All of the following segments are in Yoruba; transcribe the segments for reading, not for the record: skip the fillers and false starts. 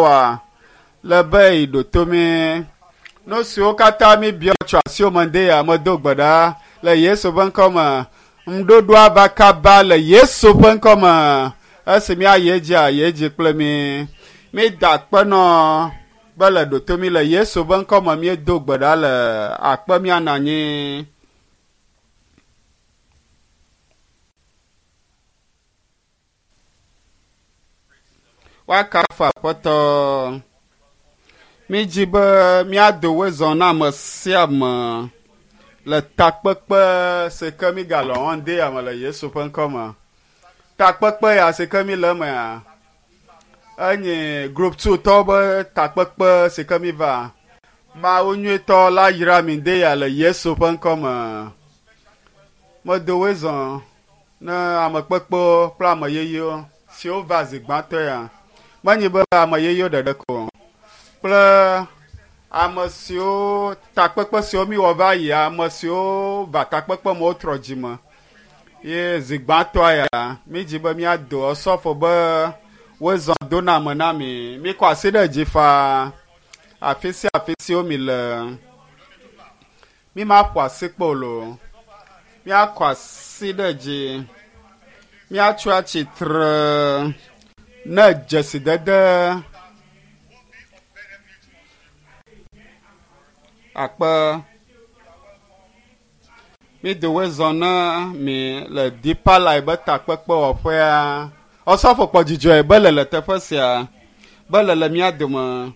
wa le be do to mi no si o kata mi bi ocho asi o mande ya mo do gbada le Yesu ben koma mdodo abakaba le Yesu ben koma ese mi ayeji kple mi da kpeno bele do to mi le Yesu ben koma mi do gbada le akpe mi ananyi wakafa poto mi jibe mi ado wezona me siame le takpekpe se ke mi galo onde ya me le Yesu ƒe ŋkɔ me takpekpe ya se ke mi le me ya enye group 2 tɔ be takpekpe se ke mi va mawo nyuitɔ la yra mi de ya le Yesu ƒe ŋkɔ me medo wezɔ ne amekpekpewo kple ameyeyewo siwo va zi gbãtɔ ya menye be ameyeyewo ɖeɖe ko kple ame siwo takpekpe siwo mi wɔ va yi ame siwo va takpekpe me wotrɔ dzime ye zigbãtɔa ya mi dzi be miado osɔfo be wozɔ do na me na mi kɔ asi ɖe dzi fa afi siwo mi le mi ma ƒo asi kpolo miakɔ asi ɖe dzi miatso atsitre ne dzesidede akpe mi do wezɔ ne mi le dipa la be takpekpe wɔƒea ɔsɔfo kpɔ dzidzɔe be le teƒe sia be le mia dome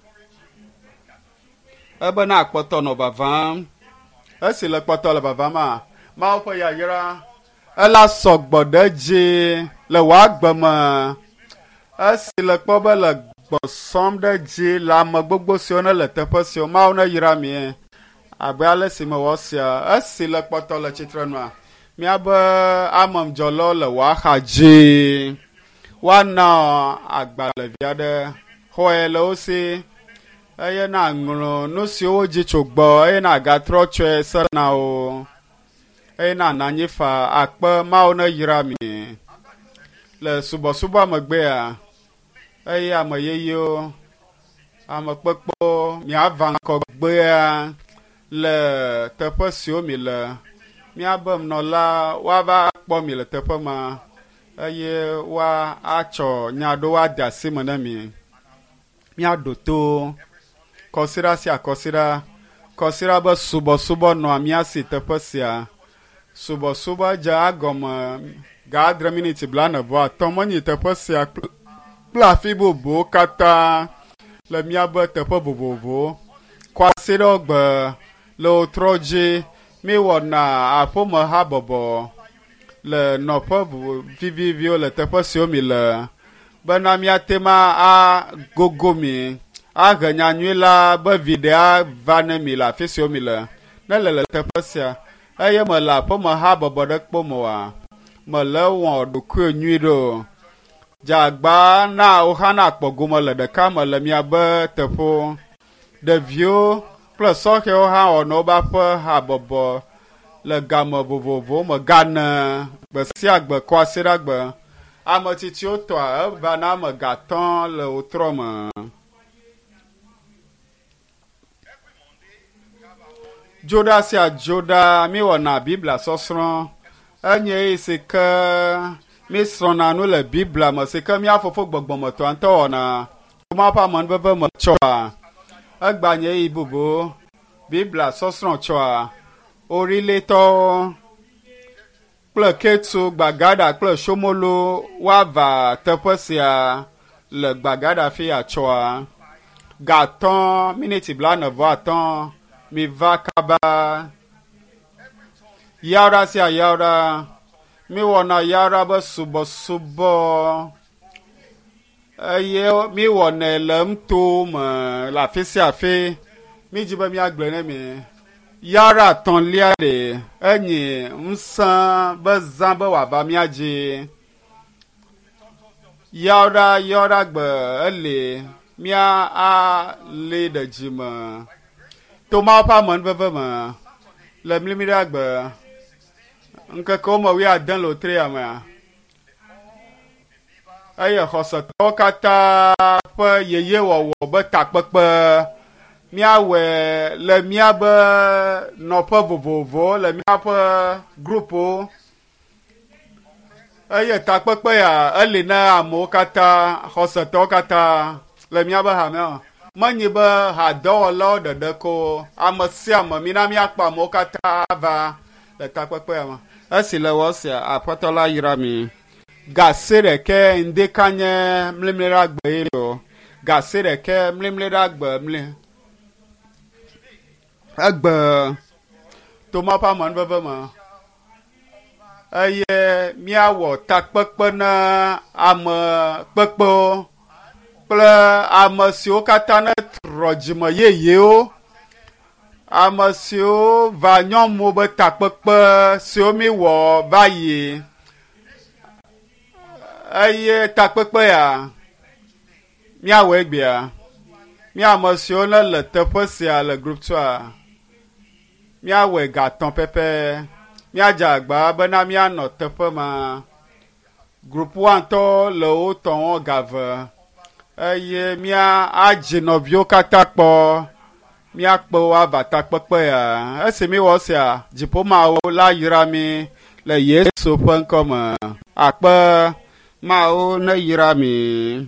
ebe na akpɔtɔ nɔ vavam esi le kpɔtɔ le vavam mawo ƒe yayra ela sɔgbɔ ɖe dzi le wòagbe me esi le kpɔ be le gbɔsɔm ɖe dzi le ame gbogbo siwo ne le teƒe siwo mawo ne yra mi abe ale si me wɔ sia esi le kpɔtɔ le tsitre nua miabe amemdzɔlawo le wòaxa dzi woana agbalevi aɖe xɔe le wo si eye na ŋlɔ nu siwo wodzi tso gbɔ eye na gatrɔ tsɔe se na wo eye na nanyi fa akpe mawo ne yra mi le subɔsubɔ megbea eye ame yeyewo ame kpekpewo miava ŋkɔgbea le teƒe siwo mi le miabe nɔla woava kpɔ mi le teƒe ma eye woatsɔ nya ɖo woade asi me ne mi miaɖo to kɔsira sia kɔsira be subɔsubɔ nɔa mia si teƒe sia subɔsubɔ dze agɔme ga 10 miniti 45 menyi teƒe sia kple afi bubuwo katã le miabe teƒe vovovowo kɔ asi ɖe gbe le wotrɔ dzi mi wɔna aƒome habɔbɔ le nɔƒe viviviwo le teƒe siwo mi le bena miate ma agogo mi ahe nyanyui la be viɖe ava ne mi le afi siwo mi le ne le teƒe sia eye mele aƒeme habɔbɔ ɖe kpɔ me oa mele wɔ ɖokui nyui ɖo dzagba na woxa na akpɔ gome le ɖeka me le miabe teƒewo ɖeviwo kple sɔhɛwo hã wɔna wobe aƒe habɔbɔ le game vovovowo me gane gbe sia gbe kɔ asi ɖe gbe ame tsitsiwo tɔa eva na ame gatɔ le wotrɔ me dzoɖa sia dzoɖa mi wɔna biblia sɔsrɔ̃ enye eyi si ke mi srɔ̃na nu le biblia me si ke mia fofo gbɔgbɔmetɔ ŋutɔ wɔna ma ƒe amenuveve me tsɔa egbanye eyi bubu biblia sɔsrɔ̃ tsɔa oriletɔwo kple ketu gbagada kple shomolo woava teƒe sia le gbagada fi atsɔa gatɔ miniti 45 mi va kaba yawra sia yawra mi wɔna yawra be subɔsubɔ eye mi wɔnɛ le ŋuto me le afi sia afi mi dzi be miagblẽ ne mi yawra atɔ̃lia ɖe enye ŋusẽ be zã be wòava mia dzi yawra gbe eli mia ali ɖe dzi me to mawo ƒe amenuveve me le mlimi ɖe agbe ŋkekewo me 15 le wotria mea eye xɔsetɔwo katã ƒe yeyewɔwɔ be takpekpe míawɔe le míabe nɔƒe vovovowo le míaƒe grupuwo eye takpekpe ya eli ne amewo katã xɔsetɔwo katã le míabe hamea menyi be hadɔwɔlawo ɖeɖe ko ame sia ame mina míakpɔ amewo katã va le takpekpe ya me esi le wɔ sia aƒetɔ la yra mi gase ɖeke ŋdeka nye mlimli ɖe agbe ye o gase ɖeke mlimli ɖe agbe mli egbe toma ƒe amenuveve me eye míawɔ takpekpe na ame kpekpewo kple ame siwo katã ne trɔ dzime yeyewo ame siwo va nyɔnuwo be takpekpe siwo mi wɔ va yi eye takpekpe ya míawɔe gbea míame siwo ne le teƒe sia le group 2 míawɔe gatɔ̃ pɛpɛ míadze agba bena míanɔ teƒe ma group 1 tɔ le wo tɔ̃wɔ gave eye mía adzi nɔviwo katã kpɔ míakpe wo ava takpekpe ya esi mi wɔ sia dziƒomawo la yra mi le Yesu ƒe ŋkɔ me akpe mawo ne yra mi.